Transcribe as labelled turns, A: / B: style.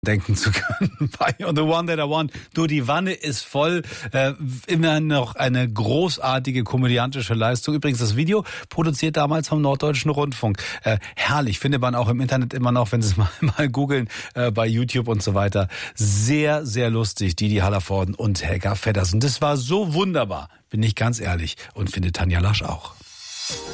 A: denken zu können bei The One That I Want. Du, die Wanne ist voll. Immer noch eine großartige komödiantische Leistung. Übrigens, das Video produziert damals vom Norddeutschen Rundfunk. Herrlich, findet man auch im Internet immer noch, wenn Sie es mal googeln, bei YouTube und so weiter. Sehr, sehr lustig, Didi Hallervorden und Helga Feddersen. Das war so wunderbar, bin ich ganz ehrlich. Und finde Tanja Lasch auch.